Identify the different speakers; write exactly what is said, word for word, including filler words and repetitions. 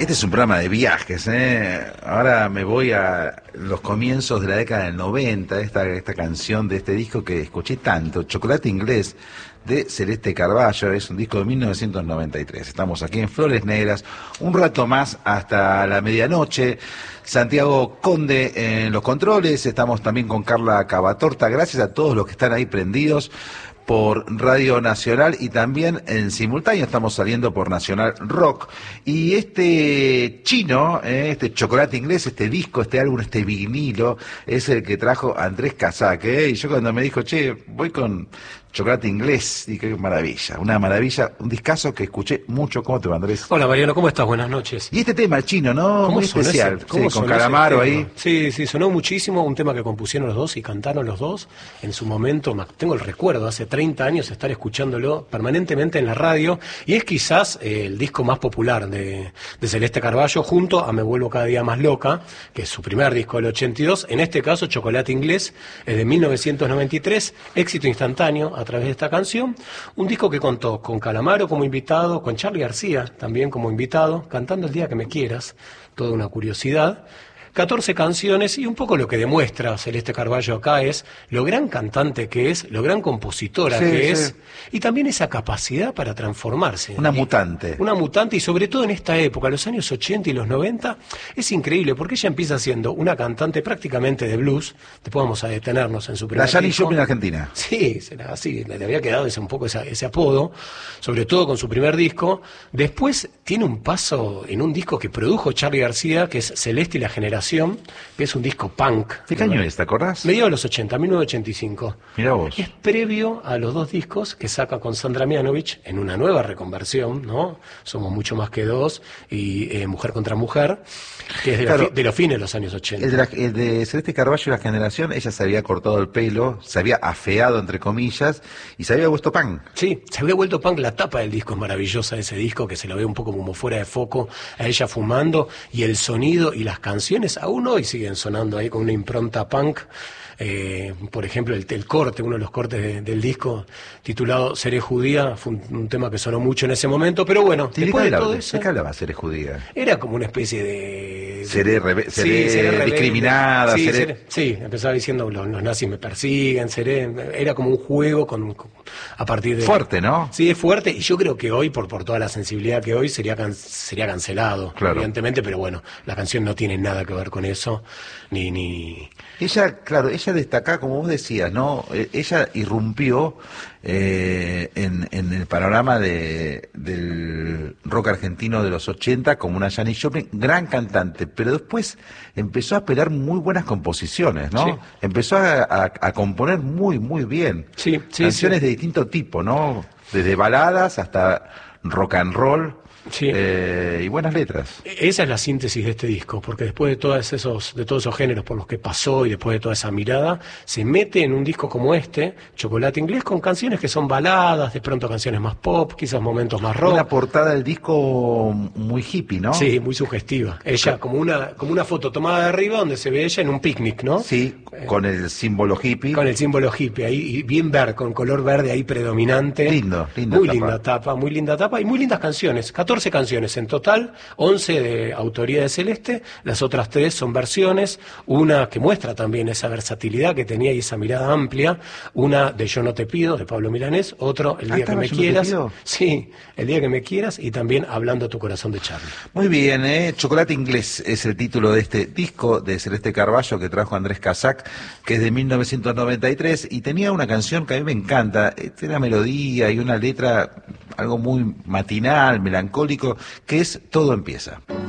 Speaker 1: Este es un programa de viajes, ¿eh? Ahora me voy a los comienzos de la década del noventa, esta, esta canción de este disco que escuché tanto, Chocolate Inglés, de Celeste Carballo, es un disco de mil novecientos noventa y tres. Estamos aquí en Flores Negras, un rato más hasta la medianoche. Santiago Conde en los controles, estamos también con Carla Cavatorta. Gracias a todos los que están ahí prendidos por Radio Nacional y también en simultáneo estamos saliendo por Nacional Rock. Y este chino, eh, este Chocolate Inglés, este disco, este álbum, este vinilo, es el que trajo Andrés Casac, eh, y yo cuando me dijo, che, voy con Chocolate Inglés, y qué maravilla, una maravilla, un discazo que escuché mucho. ¿Cómo te va, Andrés?
Speaker 2: Hola, Mariano, ¿cómo estás? Buenas noches.
Speaker 1: Y este tema, el chino, ¿no? Muy especial,
Speaker 2: ese, ¿cómo
Speaker 1: sí, con Calamaro ahí.
Speaker 2: Sí, sí, sonó muchísimo, un tema que compusieron los dos y cantaron los dos. En su momento, tengo el recuerdo, hace treinta años estar escuchándolo permanentemente en la radio, y es quizás eh, el disco más popular de, de Celeste Carballo, junto a Me Vuelvo Cada Día Más Loca, que es su primer disco del ochenta y dos, en este caso Chocolate Inglés, es de mil novecientos noventa y tres, éxito instantáneo a través de esta canción, un disco que contó con Calamaro como invitado, con Charly García también como invitado, cantando El Día Que Me Quieras, toda una curiosidad, catorce canciones, y un poco lo que demuestra Celeste Carballo acá es lo gran cantante que es, lo gran compositora sí, que sí. es, y también esa capacidad para transformarse.
Speaker 1: Una mutante.
Speaker 2: Una mutante, y sobre todo en esta época, los años ochenta y los noventa, es increíble, porque ella empieza siendo una cantante prácticamente de blues, después vamos a detenernos en su primer
Speaker 1: La Janis Joplin argentina.
Speaker 2: Sí, será así, le había quedado ese, un poco ese, ese apodo, sobre todo con su primer disco. Después tiene un paso en un disco que produjo Charly García, que es Celeste y la Generación, que es un disco punk.
Speaker 1: ¿De qué año es, te acordás?
Speaker 2: Mediados de los ochenta, mil novecientos ochenta y cinco.
Speaker 1: Mirá vos.
Speaker 2: Es previo a los dos discos que saca con Sandra Mianovich en una nueva reconversión, ¿no? Somos mucho más que dos, y eh, Mujer contra Mujer, que es de, claro, la, de los fines de los años ochenta.
Speaker 1: El de, la, el de Celeste Carballo y la Generación, ella se había cortado el pelo, se había afeado, entre comillas, y se había vuelto punk.
Speaker 2: Sí, se había vuelto punk. La tapa del disco es maravillosa, ese disco, que se lo ve un poco como fuera de foco, a ella fumando, y el sonido y las canciones aún hoy siguen sonando ahí con una impronta punk. Eh, por ejemplo, el, el corte, uno de los cortes de, del disco titulado Seré Judía, fue un, un tema que sonó mucho en ese momento, pero bueno,
Speaker 1: ¿De
Speaker 2: después
Speaker 1: qué
Speaker 2: de
Speaker 1: hablaba,
Speaker 2: todo eso...
Speaker 1: ¿De qué hablaba Seré Judía?
Speaker 2: Era como una especie de...
Speaker 1: Seré, rebe, seré,
Speaker 2: sí, seré rebelde,
Speaker 1: discriminada,
Speaker 2: sí,
Speaker 1: seré...
Speaker 2: seré... Sí, empezaba diciendo los, los nazis me persiguen, seré... Era como un juego con, con a partir de...
Speaker 1: Fuerte, ¿no?
Speaker 2: Sí, es fuerte, y yo creo que hoy, por, por toda la sensibilidad que hoy, sería, can, sería cancelado, claro, evidentemente, pero bueno, la canción no tiene nada que ver con eso, ni... ni...
Speaker 1: Ella, claro, ella destaca, como vos decías, ¿no? Ella irrumpió eh, en, en el panorama de, del rock argentino de los ochenta como una Janis Joplin, gran cantante, pero después empezó a pegar muy buenas composiciones, ¿no? Sí. Empezó a, a, a componer muy, muy bien.
Speaker 2: Sí, sí,
Speaker 1: canciones
Speaker 2: sí.
Speaker 1: de distinto tipo, ¿no? Desde baladas hasta rock and roll.
Speaker 2: Sí.
Speaker 1: Eh, y buenas letras.
Speaker 2: Esa es la síntesis de este disco, porque después de todos esos, de todos esos géneros por los que pasó y después de toda esa mirada, se mete en un disco como este, Chocolate Inglés, con canciones que son baladas, de pronto canciones más pop, quizás momentos más rock.
Speaker 1: Una portada del disco muy hippie, ¿no?
Speaker 2: Sí, muy sugestiva. Ella como una, como una foto tomada de arriba donde se ve ella en un picnic, ¿no?
Speaker 1: Sí, con el símbolo hippie.
Speaker 2: Con el símbolo hippie, ahí bien verde, con color verde ahí predominante.
Speaker 1: Lindo, linda
Speaker 2: muy
Speaker 1: tapa.
Speaker 2: linda tapa, muy linda tapa y muy lindas canciones. catorce canciones en total, once de autoría de Celeste, las otras tres son versiones, una que muestra también esa versatilidad que tenía y esa mirada amplia, una de Yo No Te Pido, de Pablo Milanés, otro El Día
Speaker 1: ah,
Speaker 2: Que Me
Speaker 1: Yo
Speaker 2: Quieras,
Speaker 1: no te
Speaker 2: sí, El Día Que Me Quieras, y también Hablando a Tu Corazón, de Charly.
Speaker 1: Muy bien, ¿eh? Chocolate Inglés es el título de este disco de Celeste Carballo que trajo Andrés Casac, que es de mil novecientos noventa y tres, y tenía una canción que a mí me encanta, tiene una melodía y una letra, algo muy matinal, melancólico, que es Todo Empieza.